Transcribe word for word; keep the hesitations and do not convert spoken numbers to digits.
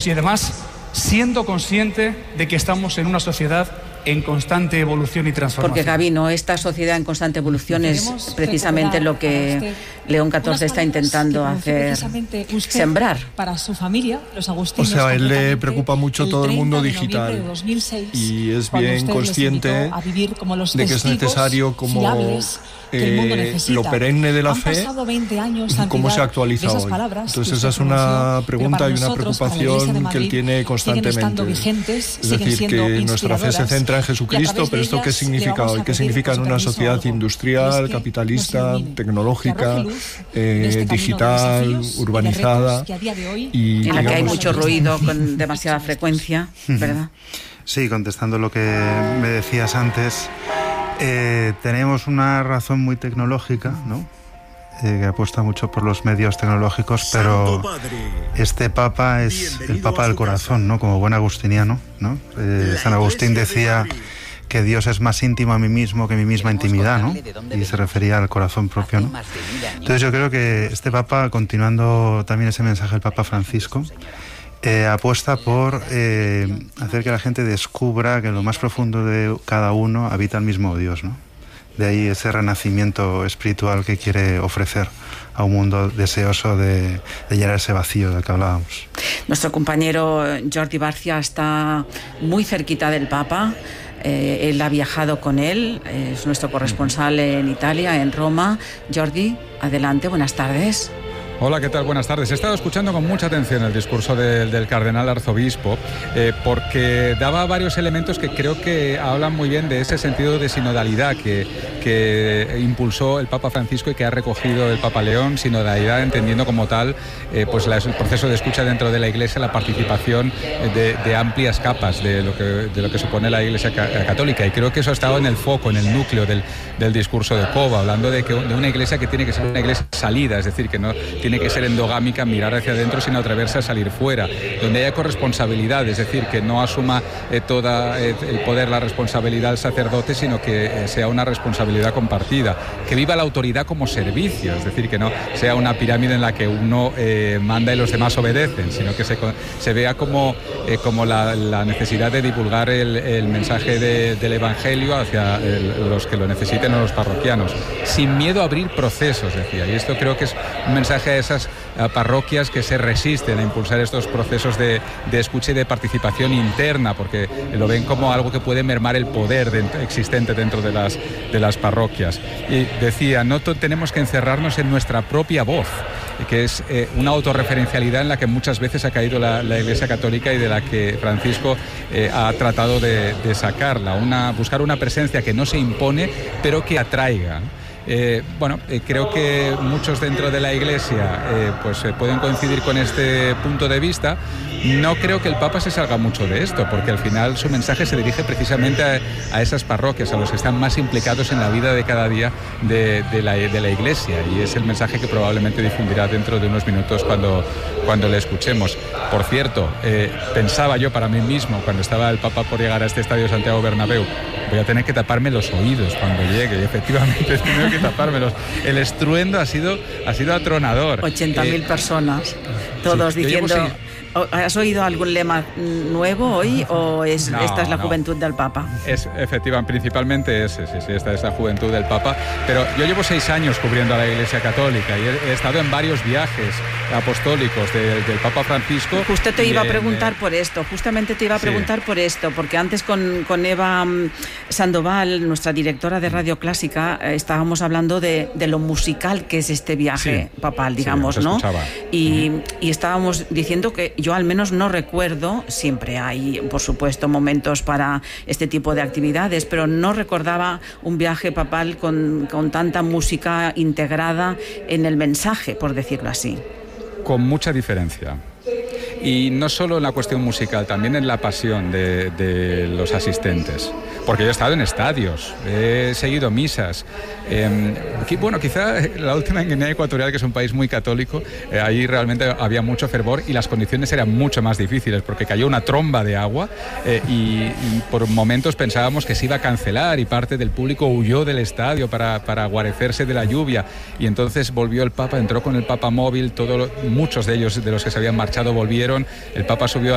y además siendo consciente de que estamos en una sociedad en constante evolución y transformación. Porque, Gaby, no, esta sociedad en constante evolución es precisamente lo que León catorce está intentando hacer, sembrar. Para su familia, los agustinos. O sea, a él le preocupa mucho todo el mundo digital de dos mil seis, y es bien consciente de que es necesario como eh, lo perenne de la fe, cómo se actualiza hoy. Entonces esa es una pregunta y una preocupación que él tiene constantemente. Es decir, que nuestra fe se centra en Jesucristo, pero ¿esto qué significa hoy? ¿Qué significa en una sociedad industrial, capitalista, tecnológica, eh, digital, urbanizada? Y en la que hay mucho ruido con demasiada frecuencia, ¿verdad? Sí, contestando lo que me decías antes, eh, tenemos una razón muy tecnológica, ¿no? Eh, que apuesta mucho por los medios tecnológicos, pero este Papa es el Papa del corazón, ¿no? Como buen agustiniano, ¿no? Eh, San Agustín decía que Dios es más íntimo a mí mismo que mi misma intimidad, ¿no? Y se refería al corazón propio, ¿no? Entonces yo creo que este Papa, continuando también ese mensaje del Papa Francisco, eh, apuesta por eh, hacer que la gente descubra que en lo más profundo de cada uno habita el mismo Dios, ¿no? De ahí ese renacimiento espiritual que quiere ofrecer a un mundo deseoso de, de llenar ese vacío del que hablábamos. Nuestro compañero Jordi Barcia está muy cerquita del Papa. Eh, él ha viajado con él, es nuestro corresponsal en Italia, en Roma. Jordi, adelante, buenas tardes. Hola, ¿qué tal? Buenas tardes. He estado escuchando con mucha atención el discurso del, del cardenal arzobispo eh, porque daba varios elementos que creo que hablan muy bien de ese sentido de sinodalidad que, que impulsó el Papa Francisco y que ha recogido el Papa León. Sinodalidad entendiendo como tal eh, pues la, el proceso de escucha dentro de la Iglesia, la participación de, de amplias capas de lo, que, de lo que supone la Iglesia católica. Y creo que eso ha estado en el foco, en el núcleo del, del discurso de Cova, hablando de, que, de una Iglesia que tiene que ser una Iglesia salida, es decir, que no tiene que ser endogámica, mirar hacia adentro sin atreverse a salir fuera, donde haya corresponsabilidad, es decir, que no asuma eh, toda eh, el poder, la responsabilidad del sacerdote, sino que eh, sea una responsabilidad compartida, que viva la autoridad como servicio, es decir, que no sea una pirámide en la que uno eh, manda y los demás obedecen, sino que se, se vea como, eh, como la, la necesidad de divulgar el, el mensaje de, del Evangelio hacia el, los que lo necesiten o los parroquianos, sin miedo a abrir procesos, decía, y esto creo que es un mensaje a esas a parroquias que se resisten a impulsar estos procesos de, de escucha y de participación interna, porque lo ven como algo que puede mermar el poder de, existente dentro de las, de las parroquias. Y decía, no tenemos que encerrarnos en nuestra propia voz, que es eh, una autorreferencialidad en la que muchas veces ha caído la, la Iglesia Católica y de la que Francisco eh, ha tratado de, de sacarla, una, buscar una presencia que no se impone, pero que atraiga. Eh, bueno, eh, creo que muchos dentro de la Iglesia eh, pues eh, pueden coincidir con este punto de vista. No creo que el Papa se salga mucho de esto, porque al final su mensaje se dirige precisamente a, a esas parroquias, a los que están más implicados en la vida de cada día de, de, la, de la Iglesia, y es el mensaje que probablemente difundirá dentro de unos minutos cuando, cuando le escuchemos. Por cierto, eh, pensaba yo para mí mismo, cuando estaba el Papa por llegar a este estadio Santiago Bernabéu, voy a tener que taparme los oídos cuando llegue, y efectivamente he tenido que tapármelos. El estruendo ha sido, ha sido atronador. ochenta mil eh, personas, todos sí, diciendo... ¿Has oído algún lema nuevo hoy o es, no, esta es la no. juventud del Papa? Es efectivamente, principalmente es, sí, sí, esta es la juventud del Papa, pero yo llevo seis años cubriendo a la Iglesia Católica y he, he estado en varios viajes apostólicos de, del Papa Francisco. Justo te iba en, a preguntar por esto, justamente te iba a preguntar sí. por esto, porque antes con, con Eva Sandoval, nuestra directora de Radio Clásica, eh, estábamos hablando de, de lo musical que es este viaje sí. papal, digamos, sí, ¿no? Y, uh-huh. y estábamos diciendo que yo al menos no recuerdo, siempre hay, por supuesto, momentos para este tipo de actividades, pero no recordaba un viaje papal con, con tanta música integrada en el mensaje, por decirlo así. Con mucha diferencia. Y no solo en la cuestión musical, también en la pasión de, de los asistentes. Porque yo he estado en estadios, he seguido misas. Eh, bueno, quizá la última en Guinea Ecuatorial, que es un país muy católico, eh, ahí realmente había mucho fervor y las condiciones eran mucho más difíciles porque cayó una tromba de agua eh, y, y por momentos pensábamos que se iba a cancelar y parte del público huyó del estadio para, para guarecerse de la lluvia. Y entonces volvió el Papa, entró con el Papa móvil, todo, muchos de ellos, de los que se habían marchado, volvieron. El Papa subió